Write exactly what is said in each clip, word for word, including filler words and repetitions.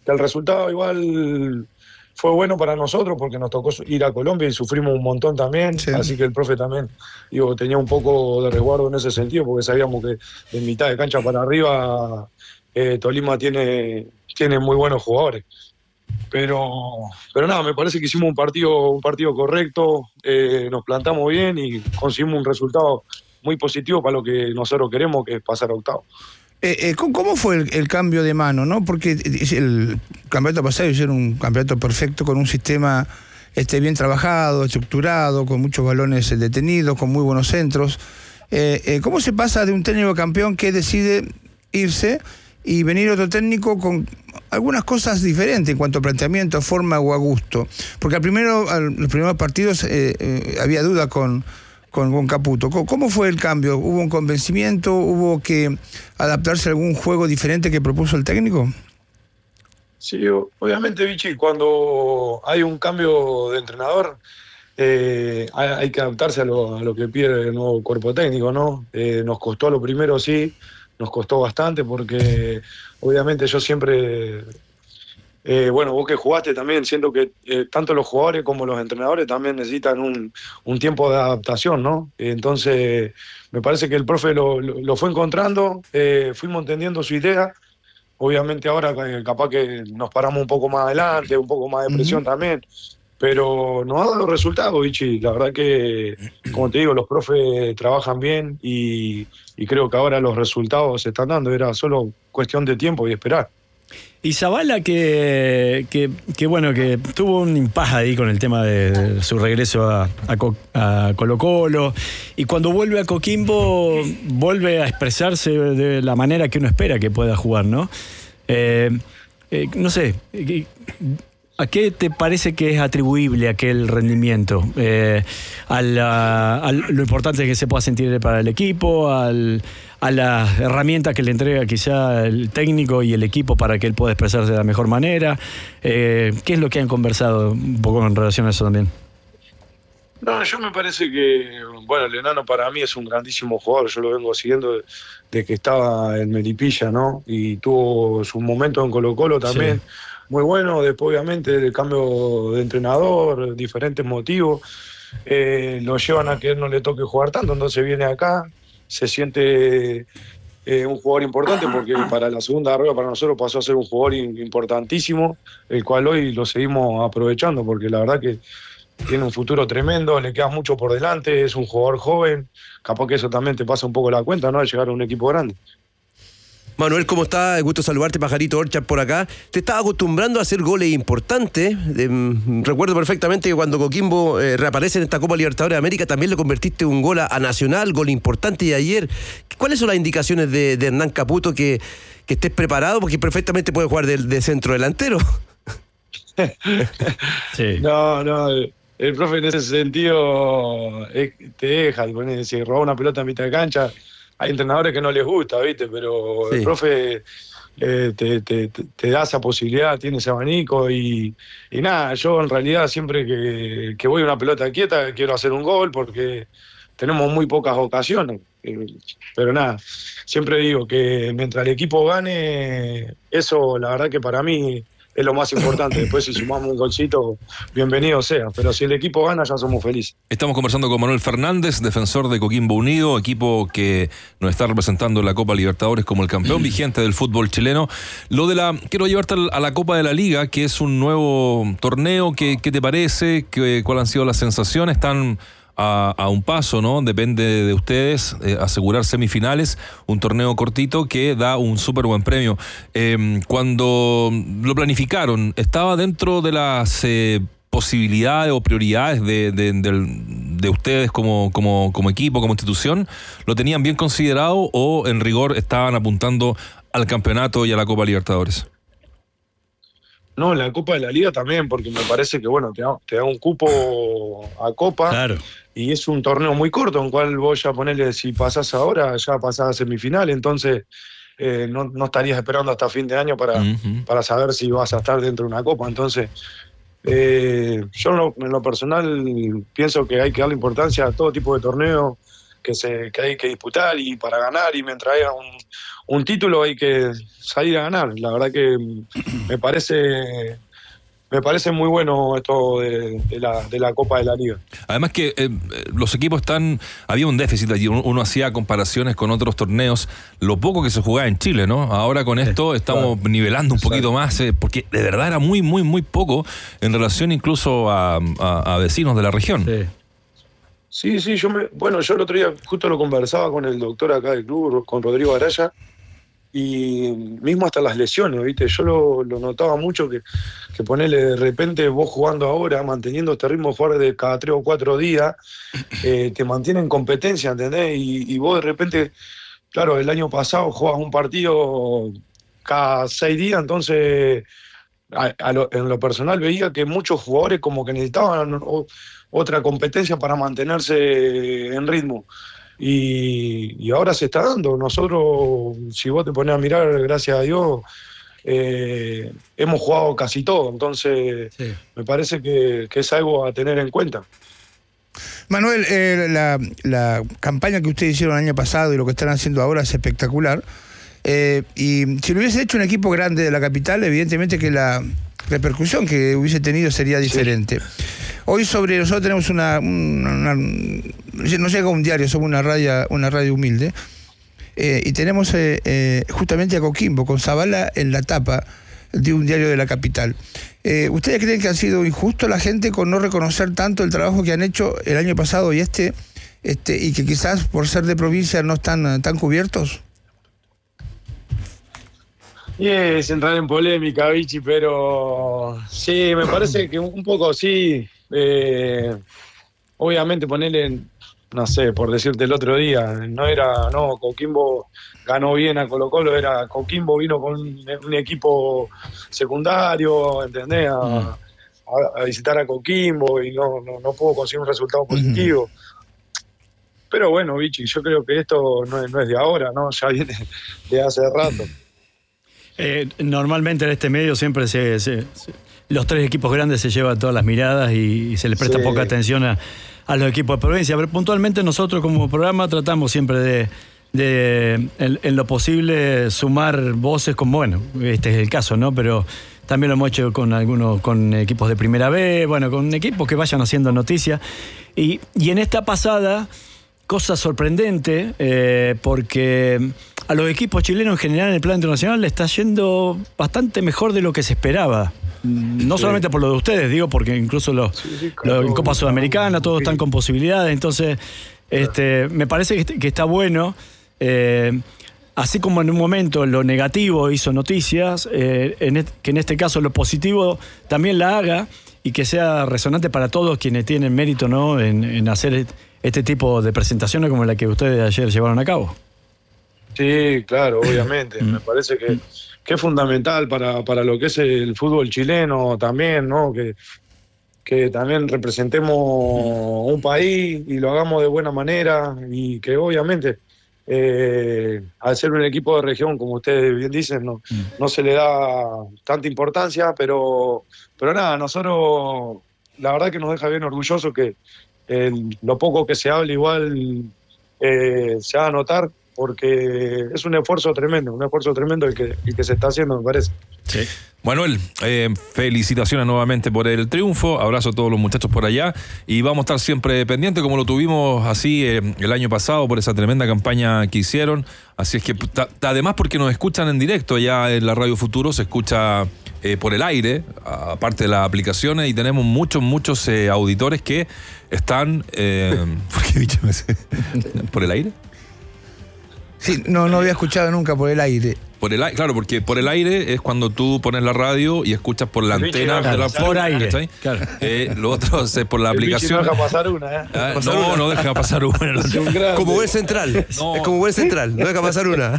que el resultado igual fue bueno para nosotros porque nos tocó ir a Colombia y sufrimos un montón también, sí. Así que el profe también, digo, tenía un poco de resguardo en ese sentido porque sabíamos que de mitad de cancha para arriba eh, Tolima tiene, tiene muy buenos jugadores. Pero, pero nada, me parece que hicimos un partido, un partido correcto, eh, nos plantamos bien y conseguimos un resultado muy positivo para lo que nosotros queremos, que es pasar a octavo. Eh, eh, ¿Cómo fue el, el cambio de mano, no? Porque el campeonato pasado hicieron un campeonato perfecto con un sistema este, bien trabajado, estructurado, con muchos balones detenidos, con muy buenos centros. Eh, eh, ¿Cómo se pasa de un técnico campeón que decide irse y venir otro técnico con algunas cosas diferentes en cuanto a planteamiento, forma o a gusto? Porque al primero, al, los primeros partidos eh, eh, había duda con, con, con Caputo. ¿Cómo fue el cambio? ¿Hubo un convencimiento? ¿Hubo que adaptarse a algún juego diferente que propuso el técnico? Sí, obviamente, Vichy, cuando hay un cambio de entrenador, eh, hay, hay que adaptarse a lo, a lo que pide el nuevo cuerpo técnico, ¿no? Eh, nos costó lo primero, sí, nos costó bastante porque obviamente yo siempre, eh, bueno, vos que jugaste también, siento que eh, tanto los jugadores como los entrenadores también necesitan un, un tiempo de adaptación, ¿no? Entonces, me parece que el profe lo, lo, lo fue encontrando, eh, fuimos entendiendo su idea. Obviamente ahora eh, capaz que nos paramos un poco más adelante, un poco más de presión uh-huh. también, pero nos ha dado resultados, Vichy. La verdad que, como te digo, los profes trabajan bien y, y creo que ahora los resultados se están dando. Era solo cuestión de tiempo y esperar. Y Zabala que, que, que bueno, que tuvo un impas ahí con el tema de su regreso a, a, Co, a Colo Colo, y cuando vuelve a Coquimbo vuelve a expresarse de la manera que uno espera que pueda jugar, ¿no? Eh, eh, no sé, ¿a qué te parece que es atribuible aquel rendimiento? Eh, a, la, a lo importante que se pueda sentir para el equipo, al, a las herramientas que le entrega quizá el técnico y el equipo para que él pueda expresarse de la mejor manera. Eh, ¿Qué es lo que han conversado un poco en relación a eso también? No, yo me parece que, bueno, el enano para mí es un grandísimo jugador. Yo lo vengo siguiendo de, de que estaba en Melipilla, ¿no? Y tuvo su momento en Colo Colo también. Sí. Muy bueno, después obviamente el cambio de entrenador, diferentes motivos, eh, lo llevan a que él no le toque jugar tanto, entonces viene acá, se siente eh, un jugador importante porque para la segunda rueda para nosotros pasó a ser un jugador importantísimo, el cual hoy lo seguimos aprovechando porque la verdad que tiene un futuro tremendo, le queda mucho por delante, es un jugador joven, capaz que eso también te pasa un poco la cuenta, ¿no? De llegar a un equipo grande. Manuel, ¿cómo estás? Gusto saludarte, Pajarito Orchard por acá. Te estaba acostumbrando a hacer goles importantes. Eh, recuerdo perfectamente que cuando Coquimbo eh, reaparece en esta Copa Libertadores de América, también le convertiste un gol a, a Nacional, gol importante. Y ayer, ¿cuáles son las indicaciones de, de Hernán Caputo que, que estés preparado? Porque perfectamente puedes jugar de, de centro delantero. Sí. No, no, el, el profe en ese sentido eh, te deja, si roba una pelota en mitad de cancha. Hay entrenadores que no les gusta, ¿viste? Pero sí. El profe eh, te, te, te da esa posibilidad, tiene ese abanico y, y nada, yo en realidad siempre que, que voy a una pelota quieta quiero hacer un gol porque tenemos muy pocas ocasiones. Pero nada, siempre digo que mientras el equipo gane, eso la verdad que para mí es lo más importante. Después si sumamos un golcito, bienvenido sea. Pero si el equipo gana, ya somos felices. Estamos conversando con Manuel Fernández, defensor de Coquimbo Unido, equipo que nos está representando en la Copa Libertadores como el campeón vigente del fútbol chileno. Lo de la, quiero llevarte a la Copa de la Liga, que es un nuevo torneo. ¿Qué, qué te parece? ¿Qué, ¿Cuáles han sido las sensaciones? Están A, a un paso, ¿no? Depende de ustedes eh, asegurar semifinales, un torneo cortito que da un súper buen premio. Eh, cuando lo planificaron, ¿estaba dentro de las eh, posibilidades o prioridades de, de, de, de ustedes como, como, como equipo, como institución? ¿Lo tenían bien considerado o en rigor estaban apuntando al campeonato y a la Copa Libertadores? No, la Copa de la Liga también, porque me parece que, bueno, te da, te da un cupo a Copa. Claro. Y es un torneo muy corto, en cual vos ya ponele, si pasás ahora, ya pasás a semifinal, entonces eh, no, no estarías esperando hasta fin de año para, uh-huh. para saber si vas a estar dentro de una Copa. Entonces, eh, yo en lo, en lo personal pienso que hay que darle importancia a todo tipo de torneo, que, se, que hay que disputar y para ganar, y mientras haya un, un título hay que salir a ganar. La verdad que me parece... Me parece muy bueno esto de, de, la, de la Copa de la Liga. Además que eh, los equipos están... Había un déficit allí, uno, uno hacía comparaciones con otros torneos, lo poco que se jugaba en Chile, ¿no? Ahora con esto sí, estamos claro. nivelando un poquito más, eh, porque de verdad era muy, muy, muy poco en relación incluso a, a, a vecinos de la región. Sí. Sí, sí, yo me... Bueno, yo el otro día justo lo conversaba con el doctor acá del club, con Rodrigo Araya, y mismo hasta las lesiones, ¿viste? Yo lo, lo notaba mucho que, que ponele de repente vos jugando ahora, manteniendo este ritmo de jugar de cada tres o cuatro días, eh, te mantiene en competencia, ¿entendés? Y, y vos de repente, claro, el año pasado jugabas un partido cada seis días, entonces a, a lo, en lo personal veía que muchos jugadores como que necesitaban o, otra competencia para mantenerse en ritmo. Y, y ahora se está dando. Nosotros, si vos te pones a mirar, gracias a Dios, eh, hemos jugado casi todo. Entonces, sí. me parece que, que es algo a tener en cuenta. Manuel, eh, la, la campaña que ustedes hicieron el año pasado y lo que están haciendo ahora es espectacular. Eh, y si lo hubiese hecho un equipo grande de la capital, evidentemente que la repercusión que hubiese tenido sería diferente. Sí. Hoy sobre nosotros tenemos una, una, una no llega un diario, somos una radio, una radio humilde, eh, y tenemos eh, eh, justamente a Coquimbo con Zavala en la tapa de un diario de la capital. Eh, ¿Ustedes creen que ha sido injusto la gente con no reconocer tanto el trabajo que han hecho el año pasado y este, este y que quizás por ser de provincia no están tan cubiertos? Y es entrar en polémica, Vichy, pero sí, me parece que un poco sí. Eh, obviamente ponerle, no sé, por decirte el otro día, no era, no, Coquimbo ganó bien a Colo Colo, era Coquimbo vino con un, un equipo secundario, ¿entendés? A, uh-huh. a, a visitar a Coquimbo y no, no, no pudo conseguir un resultado positivo. Uh-huh. Pero bueno, Vichy, yo creo que esto no es, no es de ahora, ¿no? Ya viene de hace rato. Eh, normalmente en este medio siempre se, se, se los tres equipos grandes se llevan todas las miradas y, y se les presta sí. poca atención a, a los equipos de provincia, pero puntualmente nosotros como programa tratamos siempre de, de en, en lo posible sumar voces como, bueno, este es el caso, ¿no? Pero también lo hemos hecho con algunos, con equipos de Primera B, bueno, con equipos que vayan haciendo noticias. Y, y en esta pasada, cosa sorprendente, eh, porque a los equipos chilenos en general en el plano internacional le está yendo bastante mejor de lo que se esperaba. No solamente por lo de ustedes, digo, porque incluso los, sí, sí, claro, los en Copa Sudamericana todos sí. están con posibilidades. Entonces, este, me parece que, que está bueno. Eh, así como en un momento lo negativo hizo noticias, eh, en et, que en este caso lo positivo también la haga y que sea resonante para todos quienes tienen mérito, ¿no? en, en hacer este tipo de presentaciones como la que ustedes ayer llevaron a cabo. Sí, claro, obviamente. Me parece que, que es fundamental para, para lo que es el fútbol chileno también, ¿no? Que, que también representemos un país y lo hagamos de buena manera y que obviamente eh, al ser un equipo de región, como ustedes bien dicen, no, no se le da tanta importancia, pero, pero nada, nosotros la verdad que nos deja bien orgullosos que el, lo poco que se habla igual eh, se va a notar, porque es un esfuerzo tremendo, un esfuerzo tremendo el que, el que se está haciendo, me parece. Sí. Manuel, eh, felicitaciones nuevamente por el triunfo, abrazo a todos los muchachos por allá y vamos a estar siempre pendientes como lo tuvimos así eh, el año pasado por esa tremenda campaña que hicieron, así es que ta, ta, además porque nos escuchan en directo allá en la Radio Futuro, se escucha eh, por el aire, aparte de las aplicaciones, y tenemos muchos, muchos eh, auditores que están... Eh, ¿por qué bicho me sé? ¿Por el aire? Sí, no, no había escuchado nunca por el aire. Por el aire, claro, porque por el aire es cuando tú pones la radio y escuchas por la antena. Claro, de la por aire. Claro. Eh, lo otro es por la el aplicación. No deja pasar una, ¿eh? Ah, no, una. no deja pasar una. Un como buen central. No. Es como buen central. No deja pasar una.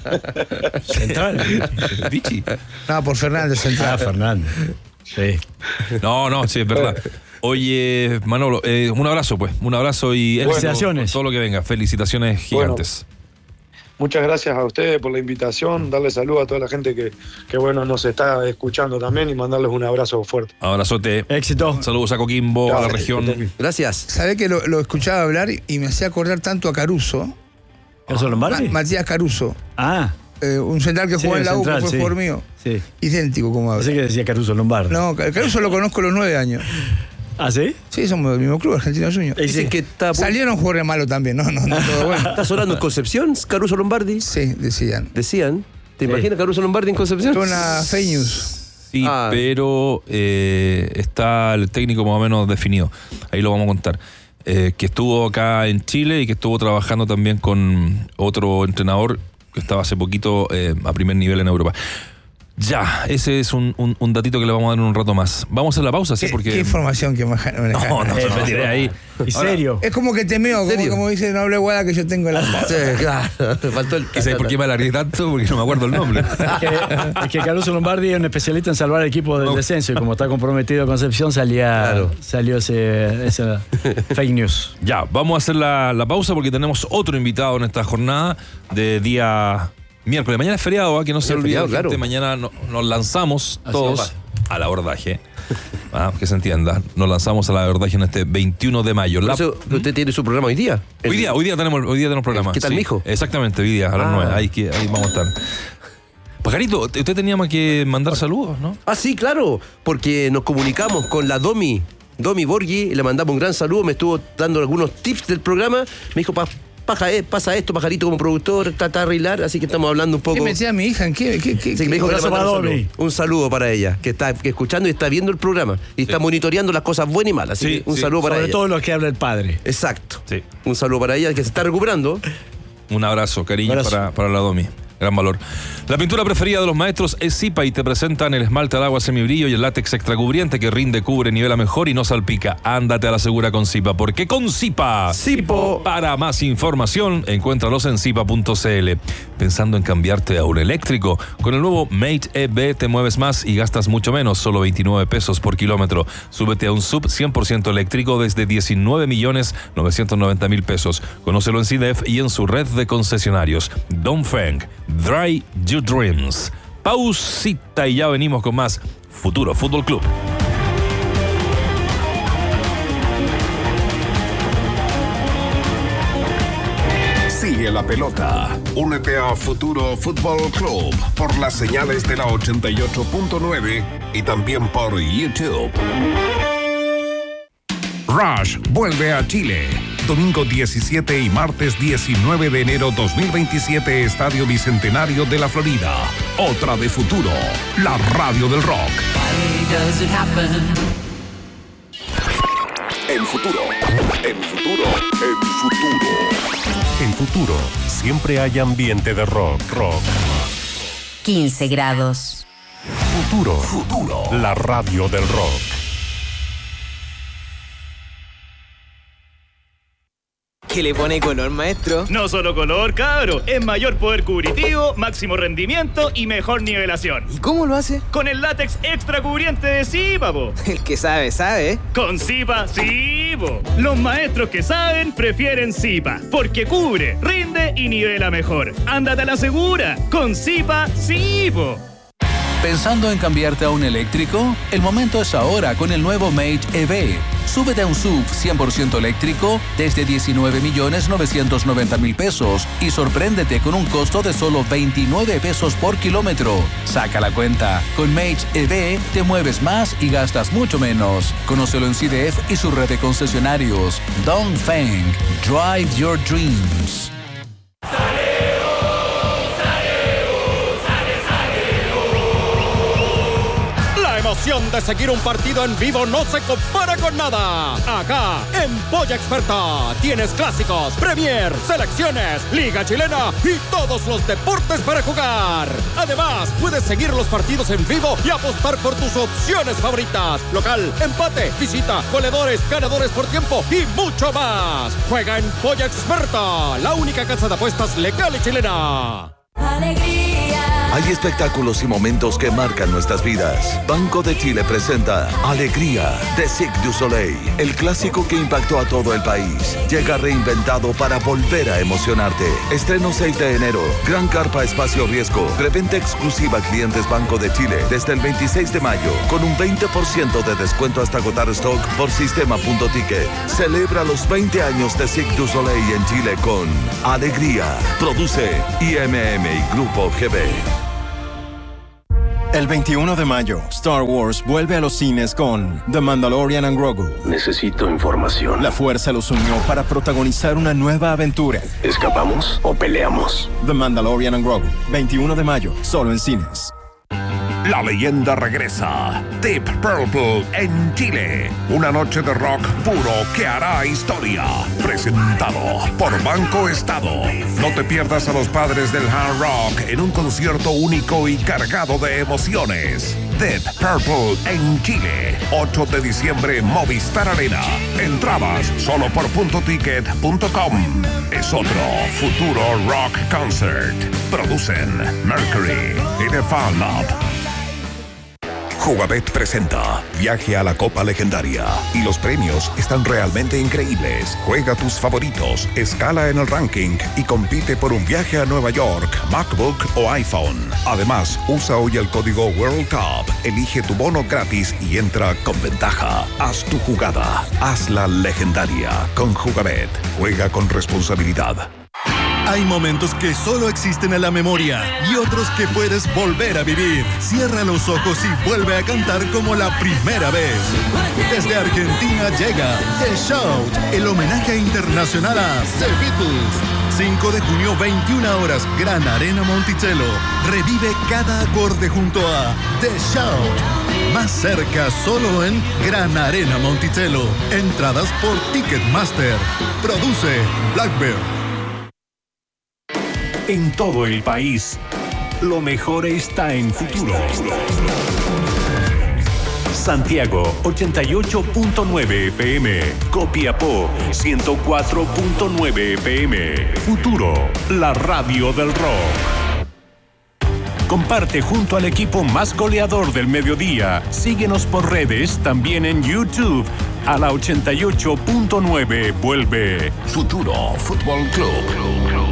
Central. Vichy. No, por Fernández Central. Ah, Fernández. Sí. No, no, sí, es verdad. Oye, Manolo, eh, un abrazo, pues. Un abrazo y felicitaciones. Todo lo que venga. Felicitaciones gigantes. Bueno. muchas gracias a ustedes por la invitación, darle salud a toda la gente que, que bueno, nos está escuchando también y mandarles un abrazo fuerte. Abrazote. Éxito. Saludos a Coquimbo, a la región. Gracias. ¿Sabés que lo, lo escuchaba hablar y, y me hacía acordar tanto a Caruso? ¿Caruso Lombardi? Ma- Matías Caruso. Ah. Eh, un central que Sí, jugó en la U, central, que fue sí. jugador mío. Sí. Idéntico como habla. Pensé que decía Caruso Lombardi. No, Caruso lo conozco a los nueve años. ¿Ah, sí? Sí, somos del mismo club, Argentinos Juniors. Dicen que está, Salieron jugadores malos también, no, no, no, todo bueno. ¿Está sonando en Concepción, Caruso Lombardi? Sí, decían. Decían. ¿Te Sí. imaginas Caruso Lombardi en Concepción? Fue una fake news. Sí, Ah. pero eh, está el técnico más o menos definido. Ahí lo vamos a contar. Eh, que estuvo acá en Chile y que estuvo trabajando también con otro entrenador que estaba hace poquito eh, a primer nivel en Europa. Ya, ese es un, un, un datito que le vamos a dar en un rato más. Vamos a hacer la pausa, ¿sí? ¿Qué, Porque... qué información que maneja- manejan? No, no, no, me tiré ahí. ¿En serio? Es como que temeo, como, serio? como dice, no hable guada que yo tengo en la Sí, claro. Faltó el. ¿Y sabes por qué me alargué tanto? Porque no me acuerdo el nombre. Es que, es que Caruso Lombardi es un especialista en salvar al equipo del No. descenso y como está comprometido Concepción salía, Claro. salió ese, esa fake news. Ya, vamos a hacer la, la pausa porque tenemos otro invitado en esta jornada de día miércoles. Mañana es feriado, ¿eh? Que no se Mañana es olvide, feriado, gente. claro. Mañana no- nos lanzamos Así todos es. al abordaje. Ah, que se entienda. Nos lanzamos al abordaje en este veintiuno de mayo. Por La- eso usted tiene su programa hoy día. Hoy día, hoy día tenemos, hoy día tenemos programa. ¿Qué tal, mijo? Exactamente, hoy día, a las Ah. nueve. Ahí, que, ahí vamos a estar. Pajarito, usted tenía más que mandar saludos, ¿no? Ah, sí, claro, porque nos comunicamos con la Domi, Domi Borghi, le mandamos un gran saludo, me estuvo dando algunos tips del programa, me dijo, "Pa- paja, eh, pasa esto, Pajarito como productor, trata de arreglar", así que estamos hablando un ¿Qué poco... me decía mi hija? ¿En qué? qué, qué Sí, me dijo que le Abrazo mandara un para saludo. Domi. Un saludo para ella, que está que escuchando y está viendo el programa, y está monitoreando las cosas buenas y malas, así Sí, que un sí. saludo para Sobre ella. todo lo que habla el padre. Exacto. Sí. Un saludo para ella, que se está recuperando. Un abrazo, cariño Abrazo. Para, para la Domi. Gran valor. La pintura preferida de los maestros es Zipa y te presentan el esmalte al agua semibrillo y el látex extracubriente que rinde, cubre, nivela mejor y no salpica. Ándate a la segura con Zipa, porque con Zipa. Zipo. Para más información, encuéntralos en zipa punto cl. Pensando en cambiarte a un eléctrico, con el nuevo Mate E V te mueves más y gastas mucho menos, solo veintinueve pesos por kilómetro. Súbete a un sub cien por ciento eléctrico desde diecinueve millones novecientos noventa mil pesos. Conócelo en C I D E F y en su red de concesionarios. Dongfeng, Dry Your Dreams. Pausita y ya venimos con más Futuro Fútbol Club. Sigue la pelota. Únete a Futuro Fútbol Club por las señales de la ochenta y ocho punto nueve y también por YouTube. Rush vuelve a Chile. Domingo diecisiete y martes diecinueve de enero dos mil veintisiete, Estadio Bicentenario de la Florida. Otra de Futuro, la radio del rock. En futuro, en futuro, en futuro. En Futuro, siempre hay ambiente de rock, rock. quince grados. Futuro, Futuro, la radio del rock. ¿Qué le pone color, maestro? No solo color, cabro, es mayor poder cubritivo, máximo rendimiento y mejor nivelación. ¿Y cómo lo hace? Con el látex extra cubriente de Zipa, po. El que sabe, sabe. Con Zipa, sí, po. Los maestros que saben prefieren Zipa, porque cubre, rinde y nivela mejor. Ándate a la segura, con Zipa, sí, po. ¿Pensando en cambiarte a un eléctrico? El momento es ahora con el nuevo Mate E V. Súbete a un S U V cien por ciento eléctrico desde diecinueve millones novecientos noventa mil pesos y sorpréndete con un costo de solo veintinueve pesos por kilómetro. Saca la cuenta. Con Mate E V te mueves más y gastas mucho menos. Conócelo en C I D E F y su red de concesionarios. Dongfeng. Drive your dreams. La emoción de seguir un partido en vivo no se compara con nada. Acá, en Polla Experta, tienes clásicos, Premier, selecciones, Liga Chilena y todos los deportes para jugar. Además, puedes seguir los partidos en vivo y apostar por tus opciones favoritas. Local, empate, visita, goleadores, ganadores por tiempo y mucho más. Juega en Polla Experta, la única casa de apuestas legal y chilena. Alegría. Hay espectáculos y momentos que marcan nuestras vidas. Banco de Chile presenta Alegría de Cirque du Soleil, el clásico que impactó a todo el país. Llega reinventado para volver a emocionarte. Estreno seis de enero. Gran carpa espacio riesgo. Preventa exclusiva a clientes Banco de Chile desde el veintiséis de mayo con un veinte por ciento de descuento hasta agotar stock por sistema.ticket. Celebra los veinte años de Cirque du Soleil en Chile con Alegría. Produce I M M y Grupo G B. El veintiuno de mayo, Star Wars vuelve a los cines con The Mandalorian and Grogu. Necesito información. La fuerza los unió para protagonizar una nueva aventura. ¿Escapamos o peleamos? The Mandalorian and Grogu, veintiuno de mayo, solo en cines. La leyenda regresa. Deep Purple en Chile. Una noche de rock puro que hará historia. Presentado por Banco Estado. No te pierdas a los padres del hard rock en un concierto único y cargado de emociones. Deep Purple en Chile. ocho de diciembre, Movistar Arena. Entradas solo por punto ticket punto com. Es otro futuro rock concert. Producen Mercury y The Fan Club. Jugabet presenta Viaje a la Copa Legendaria y los premios están realmente increíbles. Juega tus favoritos, escala en el ranking y compite por un viaje a Nueva York, MacBook o iPhone. Además, usa hoy el código World Cup, elige tu bono gratis y entra con ventaja. Haz tu jugada, hazla legendaria con Jugabet. Juega con responsabilidad. Hay momentos que solo existen en la memoria y otros que puedes volver a vivir. Cierra los ojos y vuelve a cantar como la primera vez. Desde Argentina llega The Shout, el homenaje internacional a The Beatles. cinco de junio, veintiuna horas, Gran Arena Monticello. Revive cada acorde junto a The Shout. Más cerca, solo en Gran Arena Monticello. Entradas por Ticketmaster. Produce Blackbird. En todo el país, lo mejor está en Futuro. Santiago, ochenta y ocho punto nueve F M. Copiapó, ciento cuatro punto nueve F M. Futuro, la radio del rock. Comparte junto al equipo más goleador del mediodía. Síguenos por redes, también en YouTube. A la ochenta y ocho punto nueve vuelve Futuro Fútbol Club.